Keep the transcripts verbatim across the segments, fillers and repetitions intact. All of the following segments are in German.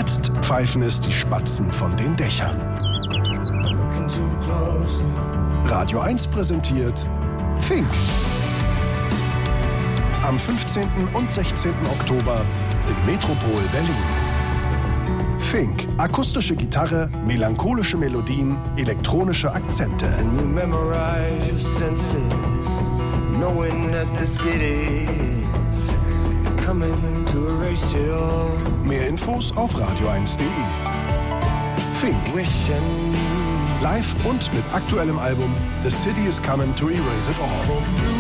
Jetzt pfeifen es die Spatzen von den Dächern. Radio eins präsentiert Fink. Am fünfzehnten und sechzehnten Oktober im Metropol Berlin. Fink. Akustische Gitarre, melancholische Melodien, elektronische Akzente. Mehr Infos auf radio eins punkt de. Fink. Live und mit aktuellem Album The City is Coming to Erase It All.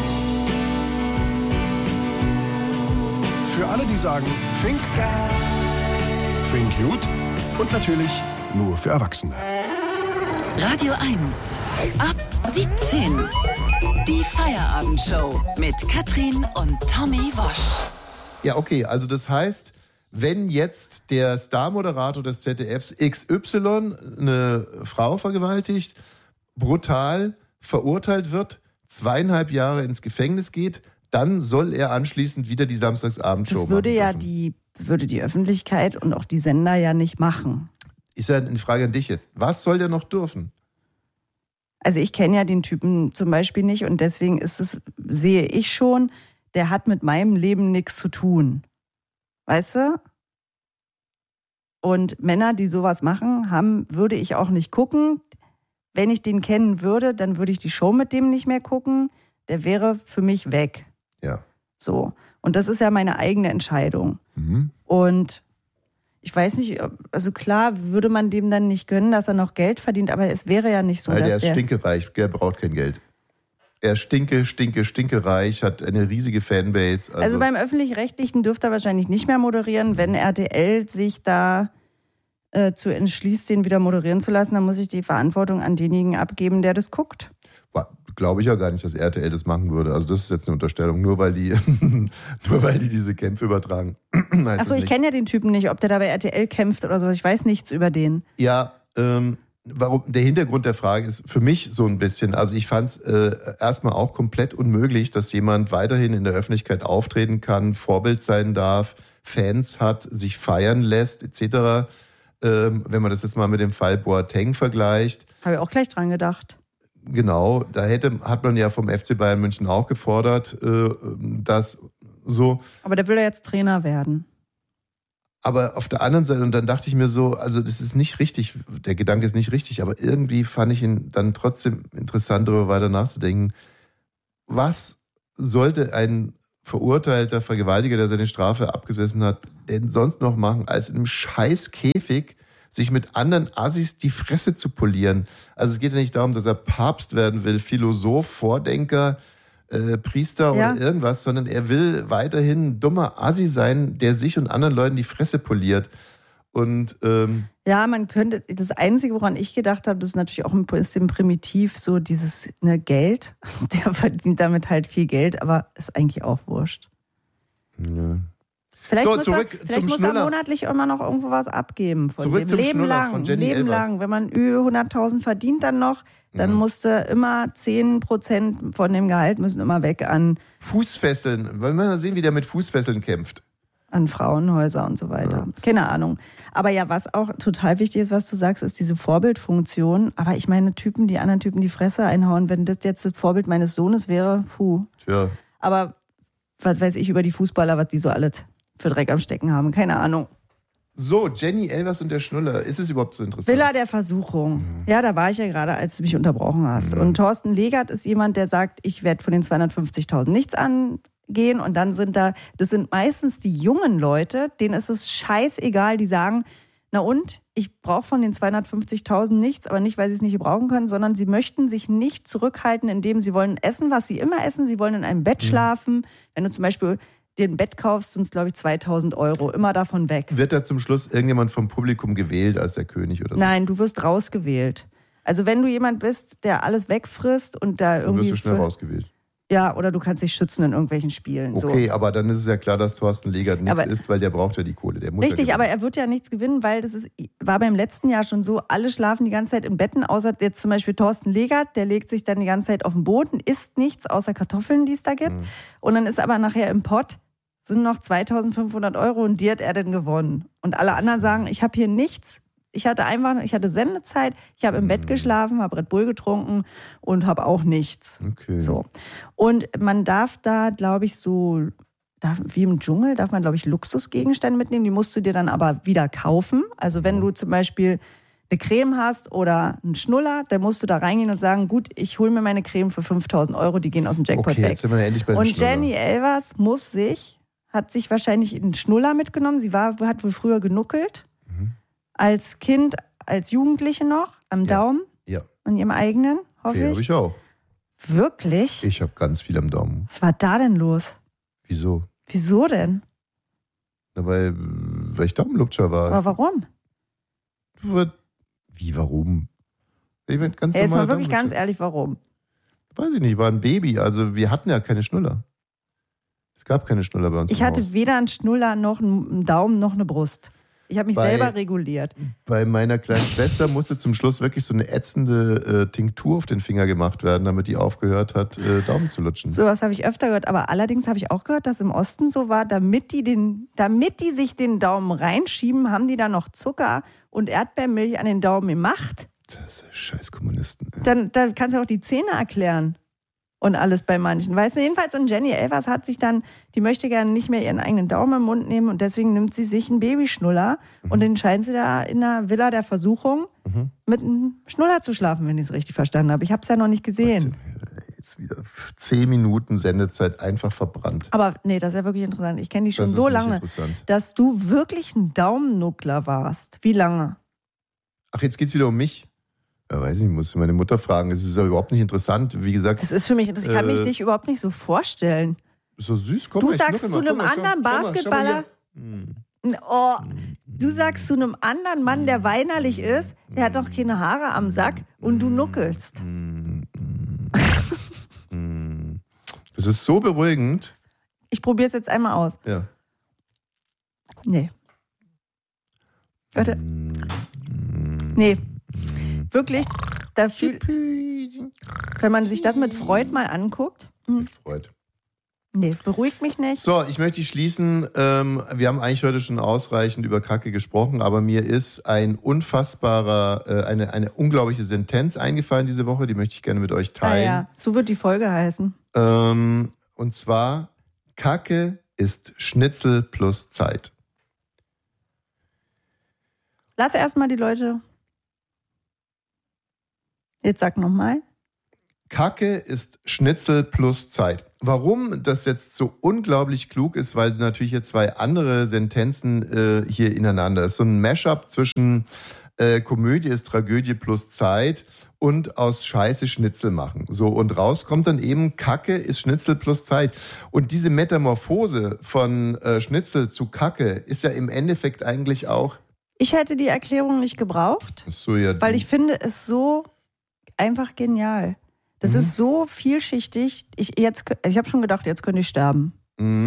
Für alle, die sagen Fink, Fink gut und natürlich nur für Erwachsene. Radio eins. Ab siebzehn. Die Feierabendshow mit Katrin und Tommy Wosch. Ja, okay, also das heißt, wenn jetzt der Star-Moderator des Z D Fs X Y eine Frau vergewaltigt, brutal verurteilt wird, zweieinhalb Jahre ins Gefängnis geht, dann soll er anschließend wieder die Samstagsabendshow machen. Das würde ja die, würde die Öffentlichkeit und auch die Sender ja nicht machen. Ist ja eine Frage an dich jetzt. Was soll der noch dürfen? Also ich kenne ja den Typen zum Beispiel nicht und deswegen ist es, sehe ich schon, der hat mit meinem Leben nichts zu tun. Weißt du? Und Männer, die sowas machen, haben, würde ich auch nicht gucken. Wenn ich den kennen würde, dann würde ich die Show mit dem nicht mehr gucken. Der wäre für mich weg. Ja. So. Und das ist ja meine eigene Entscheidung. Mhm. Und ich weiß nicht, also klar würde man dem dann nicht gönnen, dass er noch Geld verdient, aber es wäre ja nicht so, Weil dass der ist der... stinkereich, der braucht kein Geld. Er ist stinke, stinke, stinkereich, hat eine riesige Fanbase. Also, also beim Öffentlich-Rechtlichen dürfte er wahrscheinlich nicht mehr moderieren. Wenn R T L sich da äh, zu entschließt, den wieder moderieren zu lassen, dann muss ich die Verantwortung an denjenigen abgeben, der das guckt. Glaube ich ja gar nicht, dass R T L das machen würde. Also das ist jetzt eine Unterstellung, nur weil die, nur weil die diese Kämpfe übertragen. Achso, ich kenne ja den Typen nicht, ob der da bei R T L kämpft oder so. Ich weiß nichts über den. Ja, ähm, warum? Der Hintergrund der Frage ist für mich so ein bisschen, also ich fand es äh, erstmal auch komplett unmöglich, dass jemand weiterhin in der Öffentlichkeit auftreten kann, Vorbild sein darf, Fans hat, sich feiern lässt, et cetera. Ähm, wenn man das jetzt mal mit dem Fall Boateng vergleicht. Habe ich auch gleich dran gedacht. Genau, da hätte, hat man ja vom F C Bayern München auch gefordert, äh, dass so. Aber der will ja jetzt Trainer werden. Aber auf der anderen Seite, und dann dachte ich mir so, also das ist nicht richtig, der Gedanke ist nicht richtig, aber irgendwie fand ich ihn dann trotzdem interessant, darüber weiter nachzudenken. Was sollte ein verurteilter Vergewaltiger, der seine Strafe abgesessen hat, denn sonst noch machen, als in einem scheiß Käfig sich mit anderen Assis die Fresse zu polieren? Also es geht ja nicht darum, dass er Papst werden will, Philosoph, Vordenker, äh, Priester ja. oder irgendwas, sondern er will weiterhin ein dummer Assi sein, der sich und anderen Leuten die Fresse poliert. Und ähm, ja, man könnte, das Einzige, woran ich gedacht habe, das ist natürlich auch ein bisschen primitiv, so dieses ne, Geld. Der verdient damit halt viel Geld, aber ist eigentlich auch wurscht. Ja. Vielleicht, so, muss, zurück er, vielleicht zum muss Schnuller. er monatlich immer noch irgendwo was abgeben. Von Zurück dem. zum Leben Schnuller lang, von Jenny Leben Elvers. lang. Wenn man über hunderttausend verdient dann noch, dann Mhm. musste immer zehn Prozent von dem Gehalt müssen immer weg an, Fußfesseln. Wollen wir mal sehen, wie der mit Fußfesseln kämpft. an Frauenhäuser und so weiter. Ja. Keine Ahnung. Aber ja, was auch total wichtig ist, was du sagst, ist diese Vorbildfunktion. Aber ich meine, Typen, die anderen Typen die Fresse einhauen, wenn das jetzt das Vorbild meines Sohnes wäre, puh. Tja. Aber was weiß ich über die Fußballer, was die so alles für Dreck am Stecken haben. Keine Ahnung. So, Jenny Elvers und der Schnuller. Ist es überhaupt so interessant? Villa der Versuchung. Mhm. Ja, da war ich ja gerade, als du mich unterbrochen hast. Mhm. Und Thorsten Legert ist jemand, der sagt, ich werde von den zweihundertfünfzigtausend nichts angehen. Und dann sind da, das sind meistens die jungen Leute, denen ist es scheißegal, die sagen, na und, ich brauche von den zweihundertfünfzigtausend nichts, aber nicht, weil sie es nicht gebrauchen können, sondern sie möchten sich nicht zurückhalten, indem sie wollen essen, was sie immer essen. Sie wollen in einem Bett mhm. schlafen. Wenn du zum Beispiel dir ein Bett kaufst, sind es, glaube ich, zweitausend Euro. Immer davon weg. Wird da zum Schluss irgendjemand vom Publikum gewählt als der König oder so? Nein, du wirst rausgewählt. Also wenn du jemand bist, der alles wegfrisst und da irgendwie... Dann wirst du schnell für, rausgewählt. Ja, oder du kannst dich schützen in irgendwelchen Spielen. Okay, so. aber dann ist es ja klar, dass Thorsten Legert nichts Aber- isst, weil der braucht ja die Kohle. Der muss Richtig, ja aber er wird ja nichts gewinnen, weil das ist, war beim letzten Jahr schon so, alle schlafen die ganze Zeit in Betten, außer jetzt zum Beispiel Thorsten Legert, der legt sich dann die ganze Zeit auf den Boden, isst nichts außer Kartoffeln, die es da gibt. Mhm. Und dann ist aber nachher im Pott sind noch zweitausendfünfhundert Euro und die hat er dann gewonnen. Und alle anderen sagen, ich habe hier nichts. Ich hatte einfach, ich hatte Sendezeit, ich habe im Bett geschlafen, habe Red Bull getrunken und habe auch nichts. Okay. So. Und man darf da, glaube ich, so, darf, wie im Dschungel, darf man, glaube ich, Luxusgegenstände mitnehmen. Die musst du dir dann aber wieder kaufen. Also wenn du zum Beispiel eine Creme hast oder einen Schnuller, dann musst du da reingehen und sagen, gut, ich hole mir meine Creme für fünftausend Euro, die gehen aus dem Jackpot Okay, weg. jetzt sind wir ja endlich bei den Und Schnuller. Jenny Elvers muss sich, hat sich wahrscheinlich einen Schnuller mitgenommen. Sie war, hat wohl früher genuckelt. Mhm. Als Kind, als Jugendliche noch, am Ja. Daumen, Ja, an ihrem eigenen, hoffe okay, ich. habe ich auch. Wirklich? Ich habe ganz viel am Daumen. Was war da denn los? Wieso? Wieso denn? Na, weil, weil ich Daumenlutscher war. Aber warum? Wie, warum? Ich bin ganz Ey, jetzt normal mal wirklich ganz Daumenlutscher. ehrlich, warum? Weiß ich nicht, war ein Baby. Also wir hatten ja keine Schnuller. Es gab keine Schnuller bei uns Ich im hatte Haus. weder einen Schnuller noch einen Daumen noch eine Brust. Ich habe mich Bei- selber reguliert. Bei meiner kleinen Schwester musste zum Schluss wirklich so eine ätzende äh, Tinktur auf den Finger gemacht werden, damit die aufgehört hat, äh, Daumen zu lutschen. Sowas habe ich öfter gehört. Aber allerdings habe ich auch gehört, dass im Osten so war, damit die, den, damit die sich den Daumen reinschieben, haben die da noch Zucker und Erdbeermilch an den Daumen gemacht. Das ist scheiß Kommunisten. Ey. Dann, dann kannst du auch die Zähne erklären. Und alles bei manchen. Weißt du, jedenfalls, und Jenny Elvers hat sich dann, die möchte gerne nicht mehr ihren eigenen Daumen im Mund nehmen und deswegen nimmt sie sich einen Babyschnuller Mhm. und den scheint sie da in der Villa der Versuchung Mhm. mit einem Schnuller zu schlafen, wenn ich es richtig verstanden habe. Ich habe es ja noch nicht gesehen. Jetzt wieder zehn Minuten Sendezeit einfach verbrannt. Aber nee, das ist ja wirklich interessant. Ich kenne dich schon Das ist so nicht lange, interessant. dass du wirklich ein Daumennuckler warst. Wie lange? Ach, jetzt geht's wieder um mich. Ja, weiß ich, muss meine Mutter fragen. Es ist ja überhaupt nicht interessant. Wie gesagt, Das ist für mich, das, ich kann mich Äh, dich überhaupt nicht so vorstellen. so süß. Komm Du mal, ich sagst schnuppe zu mal. einem Guck mal, anderen schau- schau mal, schau mal Basketballer, hier. Hm. oh, du sagst zu einem anderen Mann, der weinerlich ist, der hat doch keine Haare am Sack und du nuckelst. Hm, hm, hm. Das ist so beruhigend. Ich probiere es jetzt einmal aus. Ja. Nee. Warte. Hm, Nee. Wirklich, da fühl, wenn man sich das mit Freud mal anguckt, hm, Freud. nee, beruhigt mich nicht. So, ich möchte schließen. Ähm, wir haben eigentlich heute schon ausreichend über Kacke gesprochen, aber mir ist ein unfassbarer, äh, eine, eine unglaubliche Sentenz eingefallen diese Woche, die möchte ich gerne mit euch Ah teilen. ja, so wird die Folge heißen. Ähm, und zwar, Kacke ist Schnitzel plus Zeit. Lass erstmal die Leute. Jetzt sag nochmal. Kacke ist Schnitzel plus Zeit. Warum das jetzt so unglaublich klug ist, weil natürlich hier zwei andere Sentenzen äh, hier ineinander ist. So ein Mashup zwischen äh, Komödie ist Tragödie plus Zeit und aus Scheiße Schnitzel machen. So, und raus kommt dann eben Kacke ist Schnitzel plus Zeit. Und diese Metamorphose von äh, Schnitzel zu Kacke ist ja im Endeffekt eigentlich auch Ich hätte die Erklärung nicht gebraucht, so ja. weil ich finde es so einfach genial. Das Mhm. ist so vielschichtig. Ich, jetzt, ich habe schon gedacht, jetzt könnte ich sterben. Mhm.